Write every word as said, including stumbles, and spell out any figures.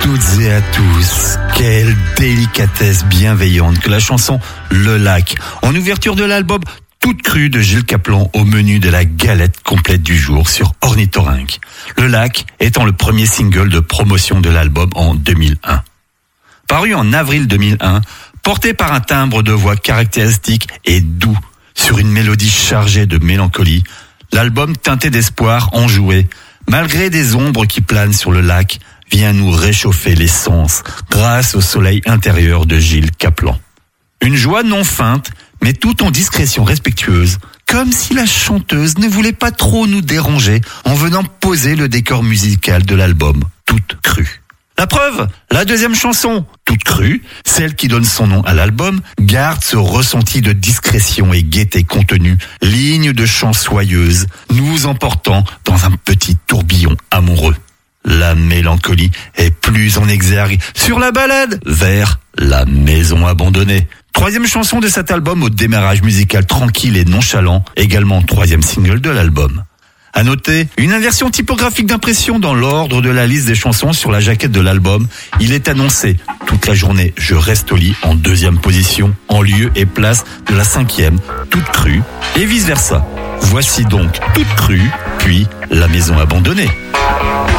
toutes et à tous, quelle délicatesse bienveillante que la chanson Le Lac, en ouverture de l'album Toute crue de Gilles Caplan au menu de la galette complète du jour sur Ornithorynque. Le Lac étant le premier single de promotion de l'album en deux mille un. Paru en avril deux mille un, porté par un timbre de voix caractéristique et doux sur une mélodie chargée de mélancolie, l'album teinté d'espoir enjoué, malgré des ombres qui planent sur le lac, vient nous réchauffer les sens grâce au soleil intérieur de Gilles Caplan. Une joie non feinte, mais tout en discrétion respectueuse, comme si la chanteuse ne voulait pas trop nous déranger en venant poser le décor musical de l'album Toute crue. La preuve, la deuxième chanson, Toute crue, celle qui donne son nom à l'album, garde ce ressenti de discrétion et gaieté contenue, ligne de chant soyeuse, nous emportant dans un petit tourbillon amoureux. La mélancolie est plus en exergue sur la balade vers la maison abandonnée. Troisième chanson de cet album au démarrage musical tranquille et nonchalant, également troisième single de l'album. À noter, une inversion typographique d'impression dans l'ordre de la liste des chansons sur la jaquette de l'album. Il est annoncé toute la journée Je reste au lit en deuxième position, en lieu et place de la cinquième, Toute crue, et vice versa. Voici donc Toute crue, puis La maison abandonnée.